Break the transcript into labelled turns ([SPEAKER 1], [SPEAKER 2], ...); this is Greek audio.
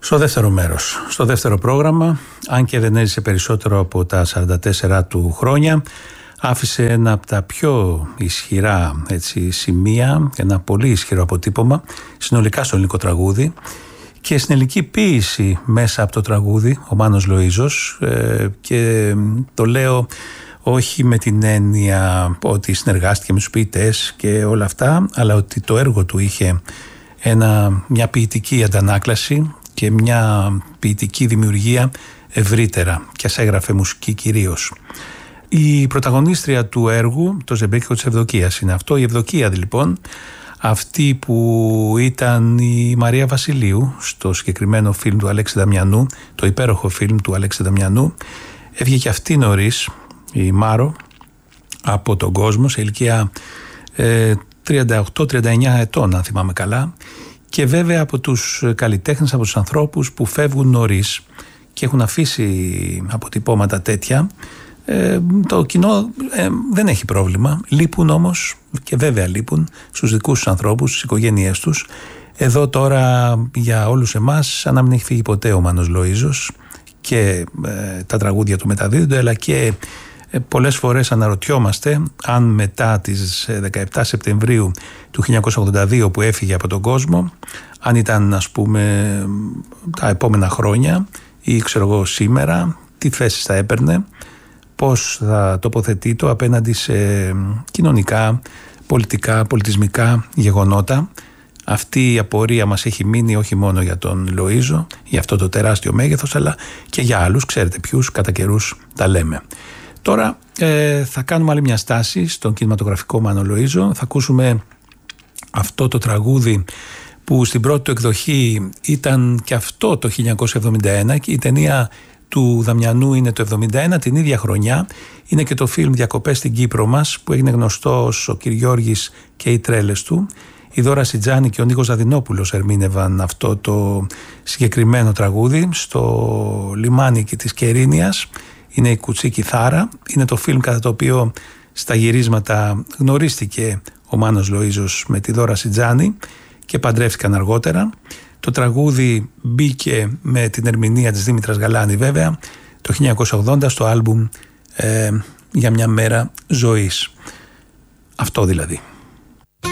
[SPEAKER 1] Στο δεύτερο μέρος, στο δεύτερο πρόγραμμα, αν και δεν έζησε περισσότερο από τα 44 του χρόνια, άφησε ένα από τα πιο ισχυρά σημεία, ένα πολύ ισχυρό αποτύπωμα συνολικά στο ελληνικό τραγούδι και στην ελληνική ποίηση μέσα από το τραγούδι, ο Μάνος Λοΐζος, και το λέω όχι με την έννοια ότι συνεργάστηκε με τους ποιητές και όλα αυτά, αλλά ότι το έργο του είχε μια ποιητική αντανάκλαση και μια ποιητική δημιουργία ευρύτερα, και ας έγραφε μουσική κυρίως. Η πρωταγωνίστρια του έργου, το Ζεμπέκικο της Ευδοκίας, είναι αυτό. Η Ευδοκία λοιπόν, αυτή που ήταν η Μαρία Βασιλείου στο συγκεκριμένο φιλμ του Αλέξη Δαμιανού, το υπέροχο φιλμ του Αλέξη Δαμιανού, έβγε και αυτή νωρίς, η Μάρο, από τον κόσμο, σε ηλικία 38-39 ετών αν θυμάμαι καλά, και βέβαια από τους καλλιτέχνες, από τους ανθρώπους που φεύγουν νωρίς και έχουν αφήσει αποτυπώματα τέτοια, το κοινό δεν έχει πρόβλημα. Λείπουν όμως, και βέβαια λείπουν, στους δικούς τους ανθρώπους, στις οικογένειές τους. Εδώ τώρα για όλους εμάς σαν να μην έχει φύγει ποτέ ο Μάνος Λοΐζος, και τα τραγούδια του μεταδίδονται, αλλά και πολλές φορές αναρωτιόμαστε αν μετά τις 17 Σεπτεμβρίου του 1982 που έφυγε από τον κόσμο, αν ήταν ας πούμε τα επόμενα χρόνια ή ξέρω εγώ σήμερα, τι θέσεις θα έπαιρνε, πώς θα τοποθετεί το απέναντι σε κοινωνικά, πολιτικά, πολιτισμικά γεγονότα. Αυτή η απορία μας έχει μείνει όχι μόνο για τον Λοΐζο, για αυτό το τεράστιο μέγεθος, αλλά και για άλλους, ξέρετε ποιους, κατά καιρούς τα λέμε. Τώρα θα κάνουμε άλλη μια στάση στον κινηματογραφικό Μάνο Λοΐζο. Θα ακούσουμε αυτό το τραγούδι που στην πρώτη του εκδοχή ήταν και αυτό το 1971, και η ταινία του Δαμιανού είναι το 1971, την ίδια χρονιά. Είναι και το φιλμ «Διακοπές στην Κύπρο μας» που έγινε γνωστό ως ο Κυριώργης και οι τρέλες του. Η Δώρα Σιτζάνη και ο Νίκος Δαδυνόπουλος ερμήνευαν αυτό το συγκεκριμένο τραγούδι στο λιμάνι της Κερίνιας. Είναι η Κουτσή Κιθάρα. Είναι το φιλμ κατά το οποίο στα γυρίσματα γνωρίστηκε ο Μάνος Λοΐζος με τη Δώρα Σιτζάνη και παντρεύτηκαν αργότερα. Το τραγούδι μπήκε με την ερμηνεία της Δήμητρας Γαλάνη βέβαια το 1980 στο άλμπουμ «Για μια μέρα ζωής». Αυτό δηλαδή.